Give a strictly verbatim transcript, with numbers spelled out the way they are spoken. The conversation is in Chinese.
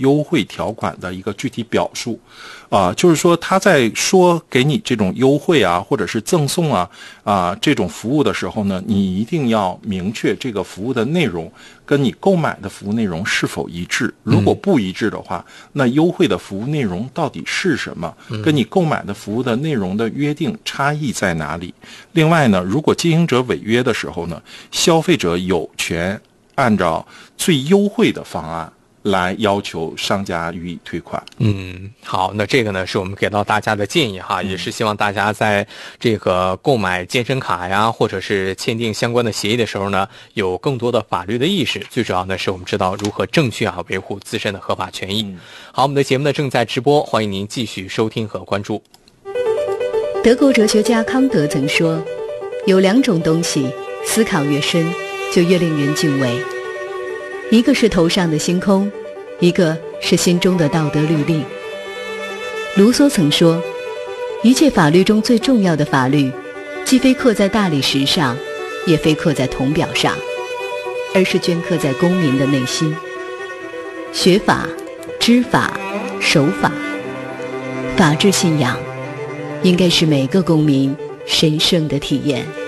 优惠条款的一个具体表述啊、呃，就是说他在说给你这种优惠啊，或者是赠送啊啊、呃、这种服务的时候呢，你一定要明确这个服务的内容跟你购买的服务内容是否一致。如果不一致的话，嗯、那优惠的服务内容到底是什么？跟你购买的服务的内容的约定差异在哪里？另外呢，如果经营者违约的时候呢，消费者有权按照最优惠的方案来要求商家予以退款。 嗯，好，那这个呢是我们给到大家的建议哈，也是希望大家在这个购买健身卡呀，或者是签订相关的协议的时候呢，有更多的法律的意识。最主要呢是我们知道如何正确啊维护自身的合法权益。嗯、好，我们的节目呢正在直播，欢迎您继续收听和关注。 德国哲学家康德曾说，有两种东西，思考越深，就越令人敬畏。一个是头上的星空，一个是心中的道德律令。卢梭曾说，一切法律中最重要的法律，既非刻在大理石上，也非刻在铜表上，而是镌刻在公民的内心。学法、知法、守法，法治信仰应该是每个公民神圣的体验。